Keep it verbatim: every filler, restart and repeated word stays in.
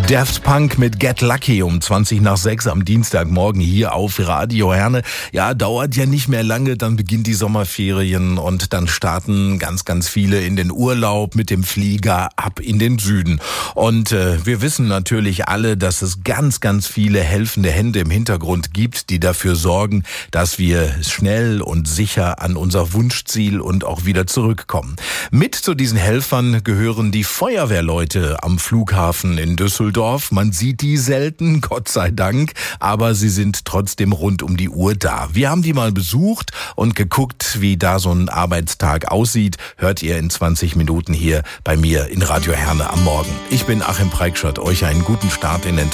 Daft Punk mit Get Lucky um zwanzig nach sechs am Dienstagmorgen hier auf Radio Herne. Ja, dauert ja nicht mehr lange, dann beginnt die Sommerferien und dann starten ganz, ganz viele in den Urlaub mit dem Flieger ab in den Süden. Und äh, wir wissen natürlich alle, dass es ganz, ganz viele helfende Hände im Hintergrund gibt, die dafür sorgen, dass wir schnell und sicher an unser Wunschziel und auch wieder zurückkommen. Mit zu diesen Helfern gehören die Feuerwehrleute am Flughafen in Düsseldorf. Man sieht die selten, Gott sei Dank, aber sie sind trotzdem rund um die Uhr da. Wir haben die mal besucht und geguckt, wie da so ein Arbeitstag aussieht. Hört ihr in zwanzig Minuten hier bei mir in Radio Herne am Morgen. Ich bin Achim Preikschott, euch einen guten Start in den Tag.